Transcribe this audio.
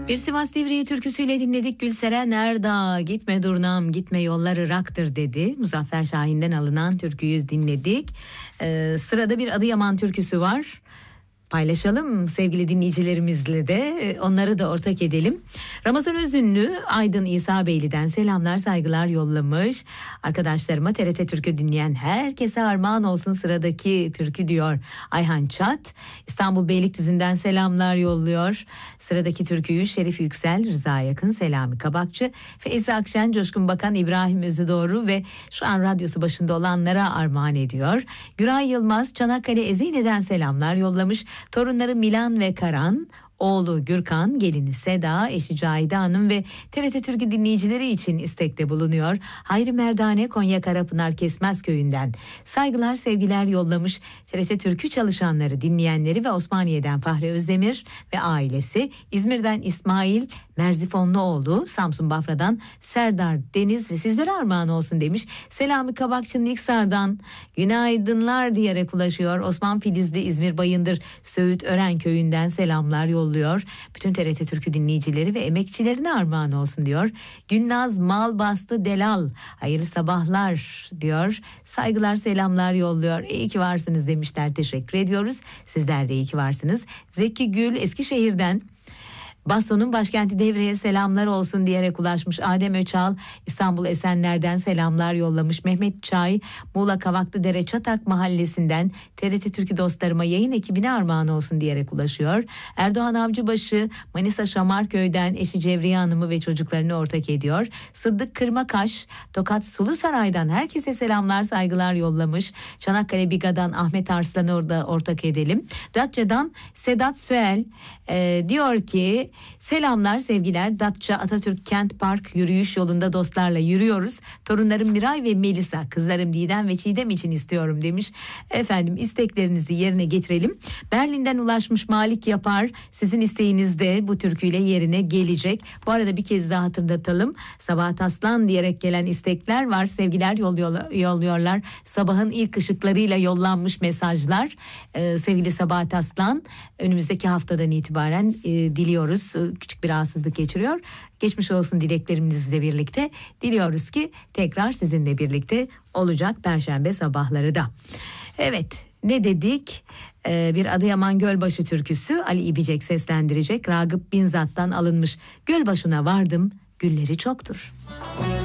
Bir Sivas Divriği türküsüyle dinledik. Gülseren Erdağ, gitme durnam gitme yollar Irak'tır dedi. Muzaffer Şahin'den alınan türküyü dinledik. Sırada bir Adıyaman türküsü var. Paylaşalım sevgili dinleyicilerimizle de, onları da ortak edelim. Ramazan Özünlü Aydın İsa Beyli'den selamlar saygılar yollamış. Arkadaşlarıma TRT Türkü dinleyen herkese armağan olsun sıradaki türkü diyor. Ayhan Çat İstanbul Beylikdüzü'nden selamlar yolluyor. Sıradaki türküyü Şerif Yüksel, Rıza Yakın, Selami Kabakçı, Feyzi Akşen, Coşkun Bakan, İbrahim Özüdoğru ve şu an radyosu başında olanlara armağan ediyor. Güray Yılmaz Çanakkale Ezine'den selamlar yollamış. Torunları Milan ve Karan, oğlu Gürkan, gelini Seda, eşi Cahide Hanım ve TRT Türkü dinleyicileri için istekte bulunuyor. Hayri Merdane Konya Karapınar Kesmez Köyü'nden saygılar sevgiler yollamış. TRT Türkü çalışanları, dinleyenleri ve Osmaniye'den Fahri Özdemir ve ailesi, İzmir'den İsmail Merzifonluoğlu, Samsun Bafra'dan Serdar Deniz ve sizlere armağan olsun demiş. Selami Kabakçı'nın İksar'dan günaydınlar diyerek ulaşıyor. Osman Filizli İzmir Bayındır Söğüt Ören Köyü'nden selamlar yolluyor. Bütün TRT Türkü dinleyicileri ve emekçilerine armağan olsun diyor. Gülnaz Malbastı Delal, hayırlı sabahlar diyor. Saygılar selamlar yolluyor. İyi ki varsınız demişler. Teşekkür ediyoruz. Sizler de iyi ki varsınız. Zeki Gül Eskişehir'den Baston'un başkenti Devre'ye selamlar olsun diyerek ulaşmış. Adem Öçal İstanbul Esenler'den selamlar yollamış. Mehmet Çay Muğla Kavaklıdere Çatak Mahallesi'nden TRT Türkü dostlarıma, yayın ekibine armağan olsun diyerek ulaşıyor. Erdoğan Avcıbaşı Manisa Şamarköy'den eşi Cevriye Hanım'ı ve çocuklarını ortak ediyor. Sıddık Kırmakaş Tokat Sulusaray'dan herkese selamlar saygılar yollamış. Çanakkale Biga'dan Ahmet Arslan'ı orada ortak edelim. Datça'dan Sedat Süel diyor ki selamlar sevgiler, Datça Atatürk Kent Park yürüyüş yolunda dostlarla yürüyoruz. Torunlarım Miray ve Melisa, kızlarım Didem ve Çiğdem için istiyorum demiş. Efendim isteklerinizi yerine getirelim. Berlin'den ulaşmış Malik Yapar, sizin isteğiniz de bu türküyle yerine gelecek. Bu arada bir kez daha hatırlatalım. Sabahat Aslan diyerek gelen istekler var. Sevgiler yolluyorlar. Sabahın ilk ışıklarıyla yollanmış mesajlar. Sevgili Sabahat Aslan, önümüzdeki haftadan itibaren diliyoruz. Küçük bir rahatsızlık geçiriyor. Geçmiş olsun dileklerimizle birlikte diliyoruz ki tekrar sizinle birlikte olacak Perşembe sabahları da. Evet, ne dedik? Bir Adıyaman Gölbaşı türküsü, Ali İbicek seslendirecek. Ragıp Binzat'tan alınmış. Gölbaşına vardım, gülleri çoktur.